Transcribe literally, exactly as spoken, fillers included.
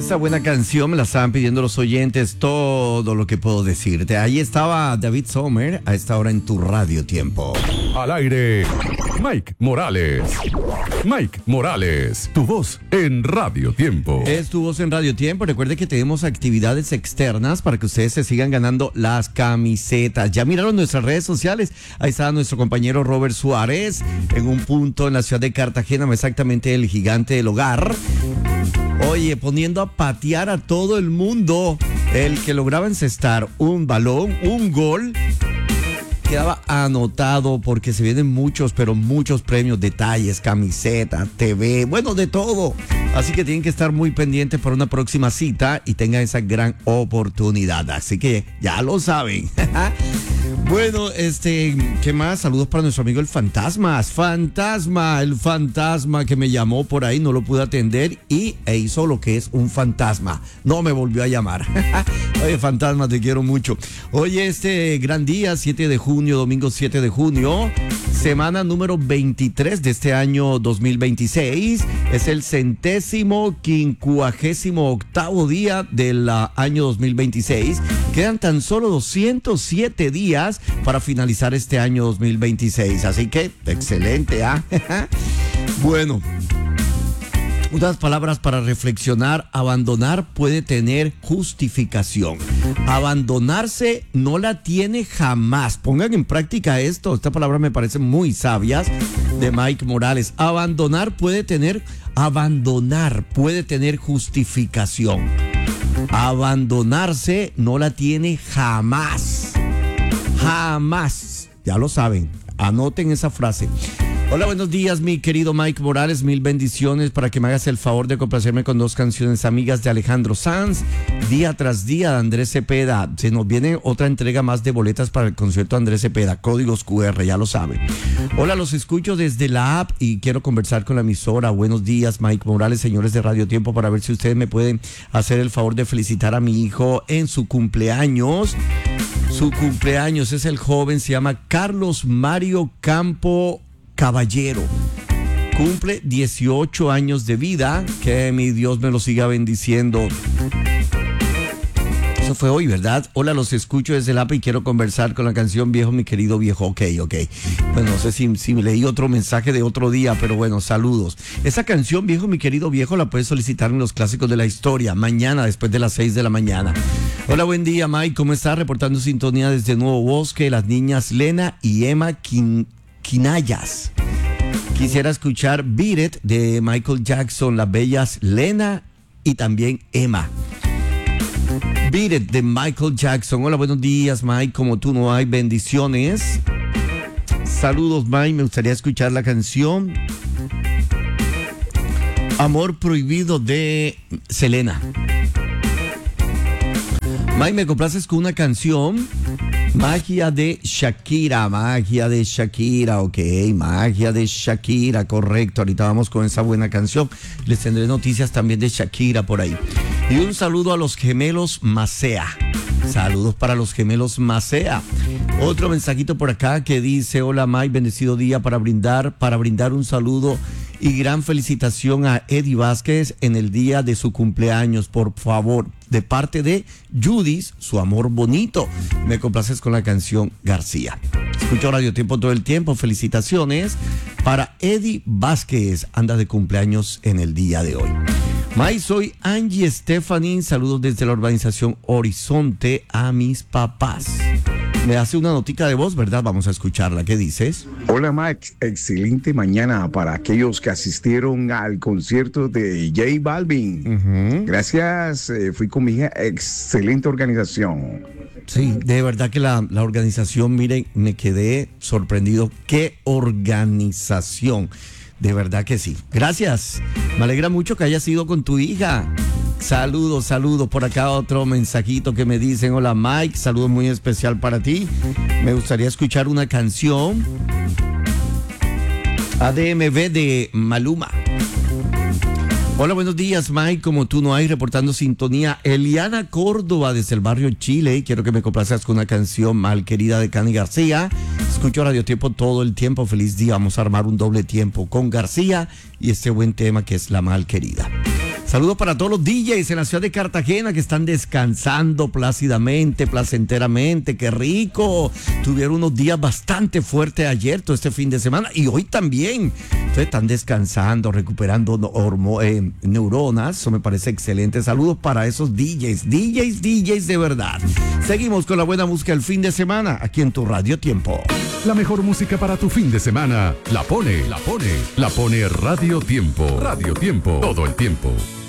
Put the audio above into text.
Esa buena canción me la estaban pidiendo los oyentes, todo lo que puedo decirte. Ahí estaba David Sommer, a esta hora en tu Radio Tiempo. Al aire, Mike Morales. Mike Morales, tu voz en Radio Tiempo. Es tu voz en Radio Tiempo. Recuerde que tenemos actividades externas para que ustedes se sigan ganando las camisetas. Ya miraron nuestras redes sociales. Ahí está nuestro compañero Robert Suárez en un punto en la ciudad de Cartagena, exactamente el gigante del hogar. Oye, poniendo a patear a todo el mundo. El que lograba encestar un balón, un gol, quedaba anotado porque se vienen muchos, pero muchos premios, detalles, camiseta, T V, bueno, de todo. Así que tienen que estar muy pendientes para una próxima cita y tengan esa gran oportunidad. Así que ya lo saben. Bueno, este, ¿qué más? Saludos para nuestro amigo el Fantasma. Fantasma, el fantasma que me llamó por ahí, no lo pude atender y e hizo lo que es un fantasma. No me volvió a llamar. Oye, Fantasma, te quiero mucho. Oye, este gran día, siete de junio, domingo siete de junio, semana número veintitrés de este año dos mil veintiséis. Es el centésimo quincuagésimo octavo día del uh, año dos mil veintiséis. Quedan tan solo doscientos siete días para finalizar este año dos mil veintiséis. Así que, excelente, ¿ah? ¿eh? Bueno, unas palabras para reflexionar. Abandonar puede tener justificación. Abandonarse no la tiene jamás. Pongan en práctica esto. Esta palabra me parece muy sabias, de Mike Morales. Abandonar puede tener, abandonar puede tener justificación. Abandonarse no la tiene jamás. Jamás. Ya lo saben. Anoten esa frase. Hola, buenos días, mi querido Mike Morales. Mil bendiciones para que me hagas el favor de complacerme con dos canciones amigas de Alejandro Sanz. Día tras día de Andrés Cepeda. Se nos viene otra entrega más de boletas para el concierto de Andrés Cepeda. Códigos cu erre, ya lo saben. Hola, los escucho desde la app y quiero conversar con la emisora. Buenos días, Mike Morales, señores de Radio Tiempo, para ver si ustedes me pueden hacer el favor de felicitar a mi hijo en su cumpleaños. Su cumpleaños es el joven, se llama Carlos Mario Campo Caballero. Cumple dieciocho años de vida. Que mi Dios me lo siga bendiciendo. Eso fue hoy, ¿verdad? Hola, los escucho desde el app y quiero conversar con la canción Viejo, mi querido viejo. Ok, ok. Bueno, no sé si, si me leí otro mensaje de otro día, pero bueno, saludos. Esa canción Viejo, mi querido viejo, la puedes solicitar en los clásicos de la historia, mañana, después de las seis de la mañana. Hola, buen día, Mike. ¿Cómo estás? Reportando sintonía desde Nuevo Bosque, las niñas Lena y Emma Quin Quinayas. Quisiera escuchar Beat It de Michael Jackson, las bellas Lena y también Emma. Beat It de Michael Jackson. Hola, buenos días, Mike. Como tú no hay, bendiciones. Saludos, Mike. Me gustaría escuchar la canción Amor Prohibido de Selena. Mike, me complaces con una canción Magia de Shakira, magia de Shakira, ok, magia de Shakira, correcto. Ahorita vamos con esa buena canción. Les tendré noticias también de Shakira por ahí. Y un saludo a los gemelos Macea. Saludos para los gemelos Macea. Otro mensajito por acá que dice: hola Mike, bendecido día para brindar, para brindar un saludo y gran felicitación a Eddie Vázquez en el día de su cumpleaños, por favor, de parte de Judith, su amor bonito. Me complaces con la canción García. Escucho Radio Tiempo todo el tiempo. Felicitaciones para Eddie Vázquez, anda de cumpleaños en el día de hoy. May, soy Angie Stephanie, saludos desde la urbanización Horizonte a mis papás. Me hace una notica de voz, ¿verdad? Vamos a escucharla. ¿Qué dices? Hola, Max. Excelente mañana para aquellos que asistieron al concierto de J Balvin. Uh-huh. Gracias. Eh, fui con mi hija. Excelente organización. Sí, de verdad que la, la organización, miren, me quedé sorprendido. ¡Qué organización! De verdad que sí. Gracias. Me alegra mucho que hayas ido con tu hija. Saludos, saludos. Por acá otro mensajito que me dicen: hola Mike, saludos muy especial para ti. Me gustaría escuchar una canción A D M V de Maluma. Hola, buenos días, Mike. Como tú no hay, reportando sintonía. Eliana Córdoba desde el barrio Chile. Quiero que me complazcas con una canción Mal Querida de Cani García. Escucho Radio Tiempo todo el tiempo. Feliz día. Vamos a armar un doble tiempo con García y este buen tema que es La Mal Querida. Saludos para todos los D Js en la ciudad de Cartagena que están descansando plácidamente, placenteramente. ¡Qué rico! Tuvieron unos días bastante fuertes ayer, todo este fin de semana, y hoy también. Entonces están descansando, recuperando hormo- eh, neuronas. Eso me parece excelente. Saludos para esos D Js, D Js, D Js de verdad. Seguimos con la buena música el fin de semana aquí en tu Radio Tiempo. La mejor música para tu fin de semana la pone, la pone, la pone Radio Tiempo. Radio Tiempo, todo el tiempo.